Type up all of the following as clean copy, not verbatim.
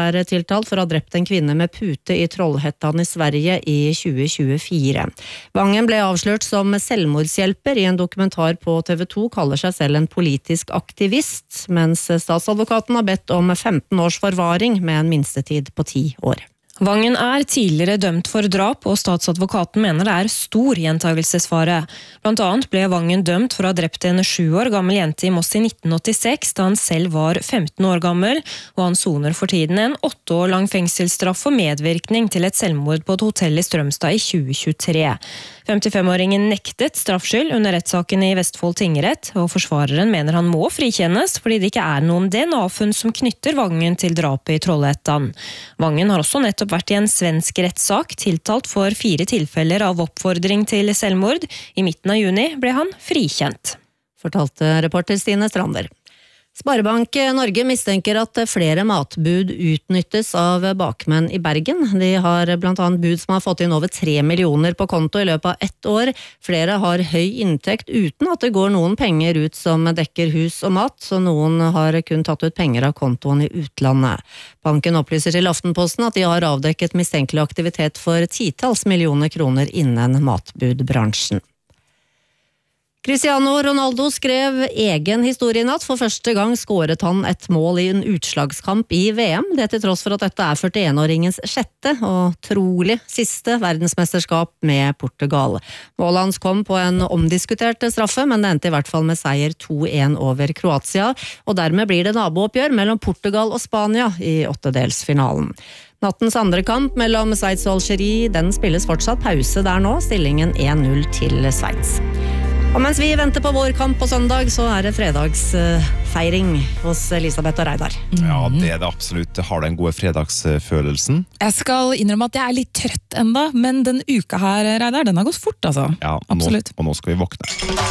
er tiltalt for å ha drept en kvinne med pute i Trollhättan i Sverige i 2024. Vangen ble avslørt som selvmordshjelper i en dokumentar på TV 2, kaller seg selv en politisk aktivist, mens statsadvokaten har bedt om 15 års forvaring med en minstetid på 10 år. Vangen er tidligere dømt for drap, og statsadvokaten mener det er stor gjentagelsesfare. Blant annet ble Vangen dømt for å ha drept en 7 år gammel jente i Moss i 1986, da han selv var 15 år gammel, og han soner for tiden en 8 år lang fengselsstraff for medvirkning til et selvmord på et hotell i Strømstad i 2023. 55-åringen nektet straffskyld under rettssaken i Vestfold tingrett, og forsvareren mener han må frikjennes fordi det ikke er noen DNA-funn som knytter Vangen til drapet i Trollhättan. Vangen har også nettopp vært i en svensk rettssak, tiltalt for 4 tilfeller av oppfordring til selvmord. I midten av juni ble han frikjent. Fortalte reporter Stine Strander. Sparebank Norge mistenker at flere matbud utnyttes av bakmenn i Bergen. De har blant annet bud som har fått inn over 3 millioner på konto i løpet av 1 år. Flere har høy inntekt uten at det går noen penger ut som dekker hus og mat, så noen har kun tatt ut penger av kontoen i utlandet. Banken opplyser til Aftenposten at de har avdekket mistenkelig aktivitet for 10-talls millioner kroner innen matbudbransjen. Cristiano Ronaldo skrev egen historie i natt. For første gang skåret han et mål i en utslagskamp i VM. Det til tross for at dette er 41-åringens 6. og trolig siste verdensmesterskap med Portugal. Målet hans kom på en omdiskutert straffe, men det endte i hvert fall med seier 2-1 over Kroatia. Og dermed blir det nabooppgjør mellom Portugal og Spania i 8-delsfinalen. Nattens andre kamp mellom Sveits og Algerie, den spilles fortsatt pause der nå. Stillingen 1-0 til Sveits. Og mens vi venter på vår kamp på søndag, så er det fredagsfeiring hos Elisabeth og Reidar. Ja, det er det absolutt. Har du en god fredagsfølelsen? Jeg skal innrømme at jeg er litt trøtt enda, men den uka her, Reidar, den har gått fort, altså. Ja, absolutt. Og nå skal vi våkne.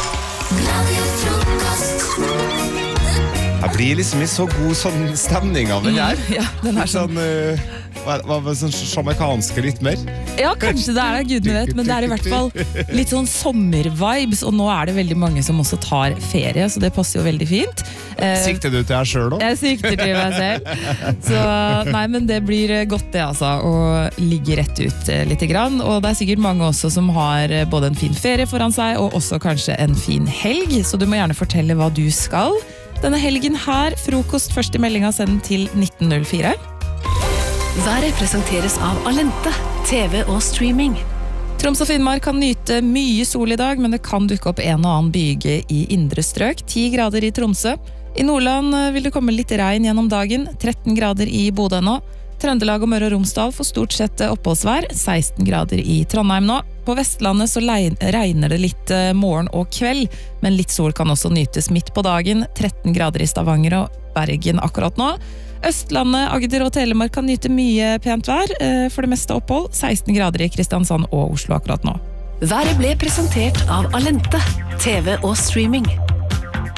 Jeg blir liksom i så god sånn stemning av den her. Ja, den er sånn... sånn jamaikanske rytmer. Ja, kanskje det er det, gudene vet, men det er i hvert fall litt sånn sommervibes, og nå er det veldig mange som også tar ferie, så det passer jo veldig fint. Sikter du til deg selv da? Jeg sikter til meg selv. Så nei, men det blir godt det altså, å ligge rett ut litt grann, og det er sikkert mange også som har både en fin ferie foran seg, og også kanskje en fin helg, så du må gjerne fortelle hva du skal. Denne helgen her, frokost først i meldinga, send til 1904. Været presenteres av Alente, TV og streaming. Troms og Finnmark kan nyte mye sol i dag, men det kan dukke opp en og annen byge i indre strøk. 10 grader i Tromsø. I Nordland vil det komme litt regn gjennom dagen. 13 grader i Bodø nå. Trøndelag og Møre og Romsdal får stort sett oppholdsvær. 16 grader i Trondheim nå. På Vestlandet så regner det litt morgen og kveld, men litt sol kan også nytes midt på dagen. 13 grader i Stavanger og Bergen akkurat nå. Østlandet, Agder og Telemark kan nyte mye pent vær, for det meste opphold. 16 grader i Kristiansand og Oslo akkurat nå. Været ble presentert av Alente, TV og streaming.